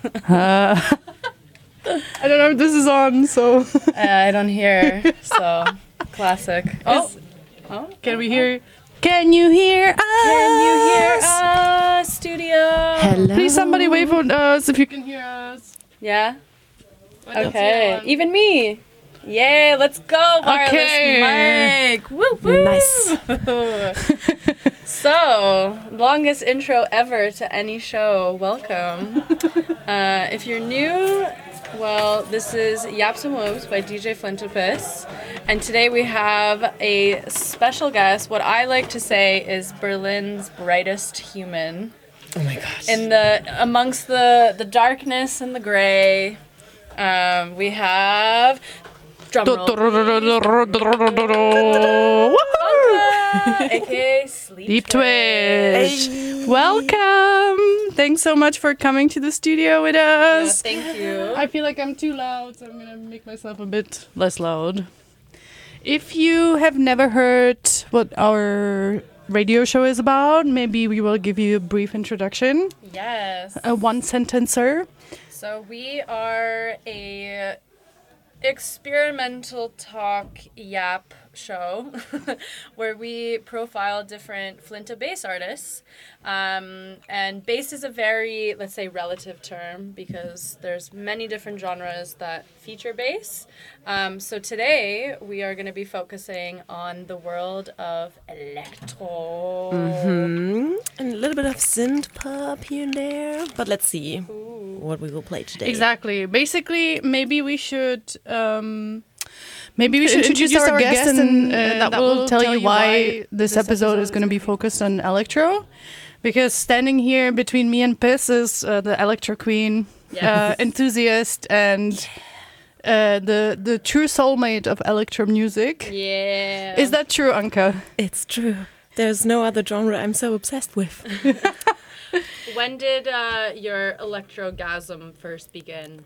I don't know if this is on, so. I don't hear, so classic. Can we hear? Can you hear us? Can you hear us, studio? Hello. Please, somebody wave on us if you can hear us. Yeah? But Okay, even me. Yay, let's go, wireless mic. Woo woo. Nice. So, longest intro ever to any show. Welcome. If you're new, well, this is Yaps and Woobs by DJ Flintopus. And today we have a special guest. What I like to say is Berlin's brightest human. Oh my gosh. Amongst the darkness and the gray, we have drumroll. aka Sleep Twitch. Welcome. Thanks so much for coming to the studio with us. Yeah, thank you. I feel like I'm too loud, so I'm gonna make myself a bit less loud. If you have never heard what our radio show is about, maybe we will give you a brief introduction. Yes. A one-sentencer. So we are a experimental talk yap show where we profile different Flinta bass artists. And bass is a very, let's say, relative term because there's many different genres that feature bass. So today we are going to be focusing on the world of electro. And a little bit of synth pop here and there. But let's see what we will play today. Exactly. Basically, maybe we should introduce our guest and that will tell you why this episode is going to be focused on electro. Because standing here between me and Piss is the electro queen, enthusiast, and the true soulmate of electro music. Yeah. Is that true, Anka? It's true. There's no other genre I'm so obsessed with. When did your electrogasm first begin?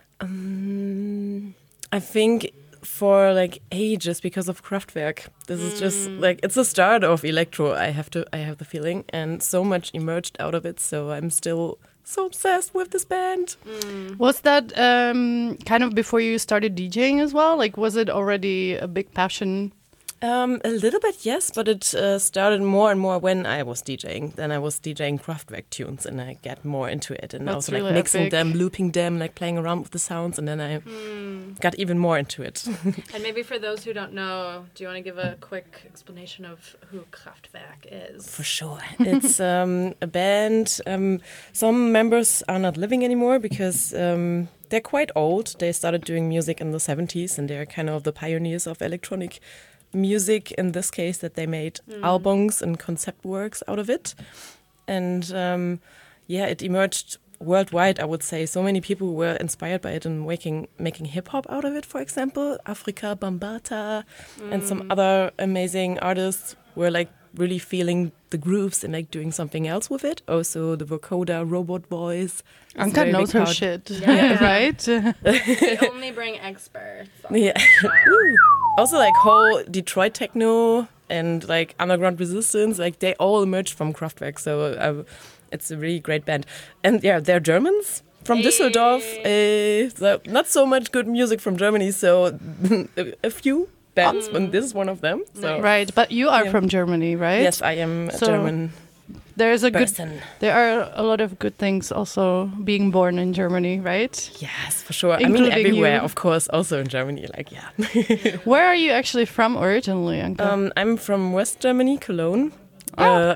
I think for like ages because of Kraftwerk. This is just like it's the start of electro. I have the feeling, and so much emerged out of it. So I'm still so obsessed with this band. Was that kind of before you started DJing as well? Like, was it already a big passion? A little bit, yes, but it started more and more when I was DJing. Then I was DJing Kraftwerk tunes, and I got more into it, and That's also like really mixing epic. them, looping them, like playing around with the sounds, and then I got even more into it. And maybe for those who don't know, do you want to give a quick explanation of who Kraftwerk is? For sure, it's a band. Some members are not living anymore because they're quite old. They started doing music in the 70s, and they're kind of the pioneers of electronic music in this case, that they made albums and concept works out of it. And it emerged worldwide, I would say. So many people were inspired by it and making hip-hop out of it, for example. Afrika Bambaataa and some other amazing artists were like really feeling the grooves and like doing something else with it. Also the vocoder robot voice. Anka knows her shit, Yeah. right? We only bring experts. Yeah. Also, like whole Detroit techno and like underground resistance, like they all emerged from Kraftwerk. So it's a really great band. And yeah, they're Germans from Düsseldorf. So not so much good music from Germany. So a few bands, and this is one of them. So Right, but you are from Germany, right? yes, I am a So German There's a person. There are a lot of good things also being born in Germany, right? Yes, for sure. I mean, Including everywhere, you. of course, also in Germany. Like, yeah. Where are you actually from originally, Anka? I'm from West Germany, Cologne.